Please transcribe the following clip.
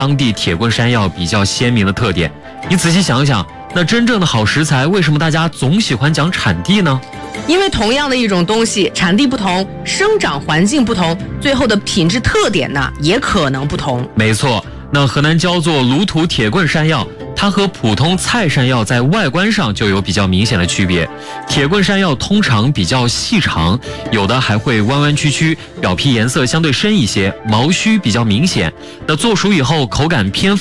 当地铁棍山药比较鲜明的特点。你仔细想想，那真正的好食材，为什么大家总喜欢讲产地呢？ 因为同样的一种东西，产地不同，生长环境不同，最后的品质特点呢也可能不同。 没错，那河南焦作鲁土铁棍山药，它和普通菜山药在外观上就有比较明显的区别。铁棍山药通常比较细长，有的还会弯弯曲曲，表皮颜色相对深一些，毛须比较明显。那做熟以后口感偏